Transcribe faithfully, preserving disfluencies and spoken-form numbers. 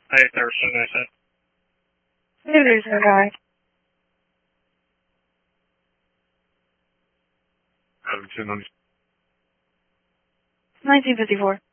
Hey, there was something I said. Hey, there's a guy. Um, two, nineteen fifty-four.